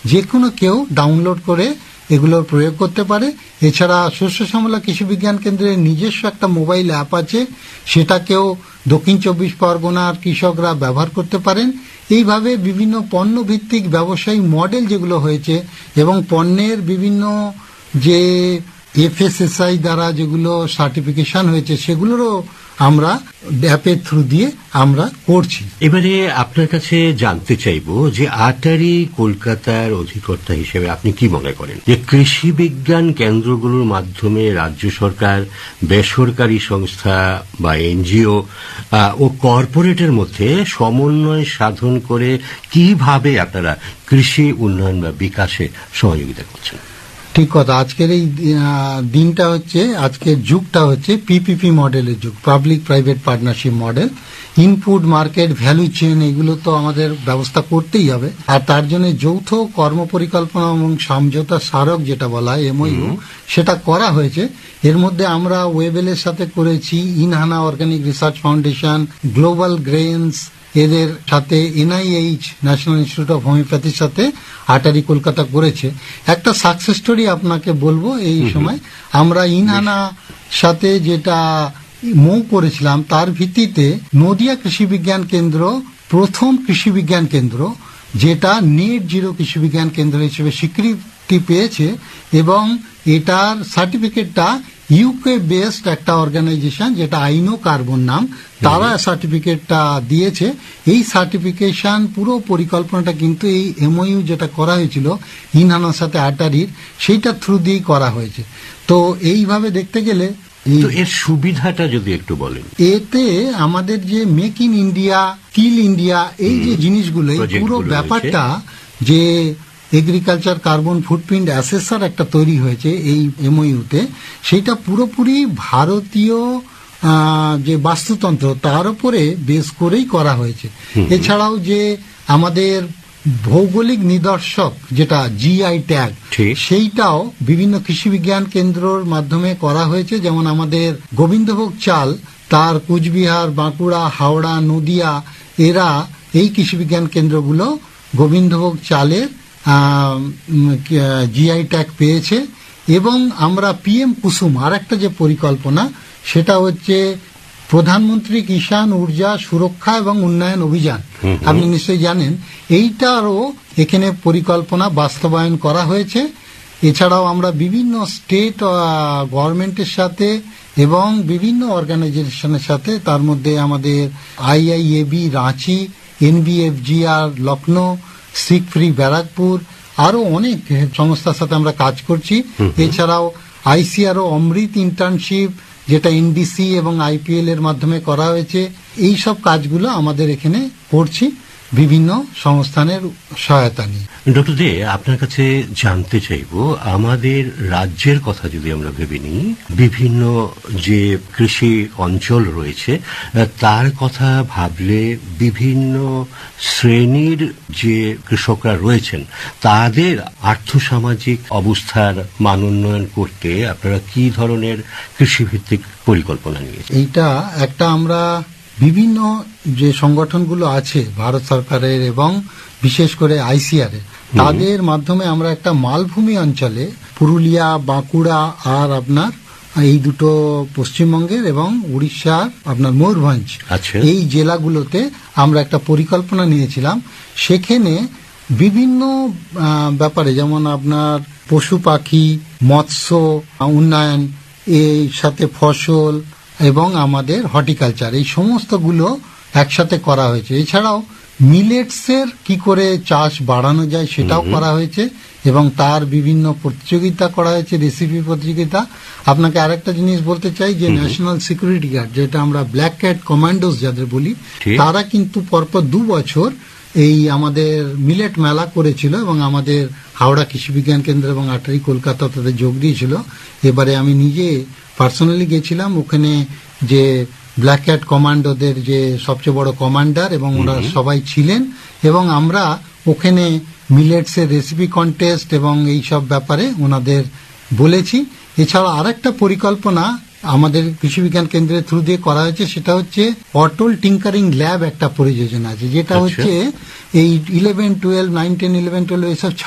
যে কোনো কেউ ডাউনলোড করে এগুলোর প্রয়োগ করতে পারে। এছাড়া শস্য শ্যামলা কৃষি বিজ্ঞান কেন্দ্রের নিজস্ব একটা মোবাইল অ্যাপ আছে, সেটাকেও দক্ষিণ 24 পরগনার কৃষকরা ব্যবহার করতে পারেন। এইভাবে বিভিন্ন পণ্য ভিত্তিক ব্যবসায়ী মডেল যেগুলো হয়েছে এবং পণ্যের বিভিন্ন যে FSSAI দ্বারা যেগুলো সার্টিফিকেশন হয়েছে সেগুলোরও আমরা অ্যাপের থ্রু দিয়ে আমরা করছি। এবারে আপনার কাছে জানতে চাইবো যে আটারি কলকাতার অধিকর্তা হিসেবে আপনি কি মনে করেন যে কৃষি বিজ্ঞান কেন্দ্রগুলোর মাধ্যমে রাজ্য সরকার, বেসরকারি সংস্থা বা NGO ও কর্পোরেটের মধ্যে সমন্বয় সাধন করে কিভাবে আপনারা কৃষি উন্নয়ন বা বিকাশে সহযোগিতা করছেন? ঠিক কথা। আজকের এই দিনটা হচ্ছে, আজকের যুগটা হচ্ছে PPP মডেলের যুগ, public private partnership model. Input, market, value chain এগুলো তো আমাদের ব্যবস্থা করতেই হবে। আর তার জন্য যৌথ কর্মপরিকল্পনা এবং সমঝোতা স্মারক যেটা বলা হয় MOU, সেটা করা হয়েছে। এর মধ্যে আমরা ওয়েবেলের সাথে করেছি, ইনহানা organic research foundation, global grains এদের সাথে, NIH ন্যাশনাল ইনস্টিটিউট অফ হোমিওপ্যাথির সাথে আটারি কলকাতা করেছে। একটা সাকসেস স্টোরি আপনাকে বলবো। এই সময় আমরা ইনহানা সাথে যেটা মৌ করেছিলাম, তার ভিত্তিতে নদিয়া কৃষি বিজ্ঞান কেন্দ্র প্রথম কৃষি বিজ্ঞান কেন্দ্র যেটা নেট জিরো কৃষি বিজ্ঞান কেন্দ্র হিসেবে স্বীকৃতি পেয়েছে এবং এটার সার্টিফিকেটটা UK বেসড একটা অর্গানাইজেশন যেটা আইনো কার্বন নাম, তারা সার্টিফিকেটটা দিয়েছে। এই সার্টিফিকেশন পুরো পরিকল্পনাটা কিন্তু এই MOU যেটা করা হয়েছিল ইনহানার সাথে আটারির, সেইটা থ্রু দিয়েই করা হয়েছে। তো এইভাবে দেখতে গেলে এর সুবিধাটা যদি একটু বলেন। এতে আমাদের যে make in India, skill India, এই যে জিনিসগুলো, পুরো ব্যাপারটা যে এগ্রিকালচার কার্বন ফুটপ্রিন্ট অ্যাসেসার একটা তৈরি হয়েছে এই MOU-তে, সেইটা পুরোপুরি ভারতীয় যে বাস্তুতন্ত্র তার উপরে বেস করেই করা হয়েছে। এছাড়াও যে আমাদের ভৌগোলিক নিদর্শক যেটা GI ট্যাগ, সেইটাও বিভিন্ন কৃষি বিজ্ঞান কেন্দ্রের মাধ্যমে করা হয়েছে। যেমন আমাদের গোবিন্দভোগ চাল, তার কুচবিহার, বাঁকুড়া, হাওড়া, নদিয়া, এরা এই কৃষি বিজ্ঞান কেন্দ্রগুলো গোবিন্দভোগ চালের GI ট্যাগ পেয়েছে। এবং আমরা PM কুসুম আর একটা যে পরিকল্পনা, সেটা হচ্ছে প্রধানমন্ত্রী কিষাণ ঊর্জা সুরক্ষা এবং উন্নয়ন অভিযান, আপনি নিশ্চয়ই জানেন। এইটারও এখানে পরিকল্পনা বাস্তবায়ন করা হয়েছে। এছাড়াও আমরা বিভিন্ন স্টেট গভর্নমেন্টের সাথে এবং বিভিন্ন অর্গানাইজেশনের সাথে, তার মধ্যে আমাদের IIAB Ranchi, NBFGR Lucknow, sick free Barrackpore, আরো অনেক সংস্থার সাথে আমরা কাজ করছি। এছাড়াও ICRO অমৃত ইন্টার্নশিপ যেটা NDC এবং IPL এর মাধ্যমে করা হয়েছে, এই সব কাজগুলো আমাদের এখানে করছি বিভিন্ন সংস্থানের সহায়তা নিয়ে। ডক্টর দে, আপনার কাছে জানতে চাইব, আমাদের রাজ্যের কথা যদি আমরা ভেবে নিই, বিভিন্ন যে কৃষি অঞ্চল রয়েছে তার কথা ভাবলে বিভিন্ন শ্রেণীর যে কৃষকরা রয়েছেন তাদের আর্থসামাজিক অবস্থার মান উন্নয়ন করতে আপনারা কি ধরনের কৃষিভিত্তিক পরিকল্পনা নিয়েছেন? এইটা একটা আমরা বিভিন্ন যে সংগঠনগুলো আছে ভারত সরকারের এবং বিশেষ করে ICR এর, তাদের মাধ্যমে আমরা একটা মালভূমি অঞ্চলে পুরুলিয়া, বাঁকুড়া আর আপনার এই দুটো পশ্চিমবঙ্গের এবং উড়িষ্যার আপনার ময়ূরভঞ্জ, এই জেলাগুলোতে আমরা একটা পরিকল্পনা নিয়েছিলাম। সেখানে বিভিন্ন ব্যাপারে, যেমন আপনার পশু পাখি, মৎস্য উন্নয়ন, এই সাথে ফসল এবং আমাদের হর্টিকালচার, এই সমস্তগুলো একসাথে করা হয়েছে। এছাড়াও মিলেটসের কি করে চাষ বাড়ানো যায় সেটাও করা হয়েছে এবং তার বিভিন্ন প্রতিযোগিতা করা হয়েছে, রেসিপি প্রতিযোগিতা। আপনাকে আরেকটা জিনিস বলতে চাই যে ন্যাশনাল সিকিউরিটি গার্ড, যেটা আমরা ব্ল্যাক ক্যাট কমান্ডোস যাদের বলি, তারা কিন্তু পরপর 2 বছর এই আমাদের মিলেট মেলা করেছিল এবং আমাদের হাওড়া কৃষি বিজ্ঞান কেন্দ্র এবং আটারি কলকাতা তাদের যোগ দিয়েছিল। এবারে আমি নিজে পার্সোনালি গেছিলাম ওখানে, যে ব্ল্যাক ক্যাট কমান্ডোদের যে সবচেয়ে বড় কমান্ডার এবং ওরা সবাই ছিলেন, এবং আমরা ওখানে মিলেটসের রেসিপি কন্টেস্ট এবং এই সব ব্যাপারে ওনাদের বলেছি। এছাড়া আরেকটা পরিকল্পনা আমাদের কৃষি বিজ্ঞান কেন্দ্রের থ্রু দিয়ে করা হয়েছে, সেটা হচ্ছে অটল টিঙ্কারিং ল্যাব একটা পরিযোজনা আছে, যেটা হচ্ছে এই 11, 12, 9, 10, 11, 12 এসব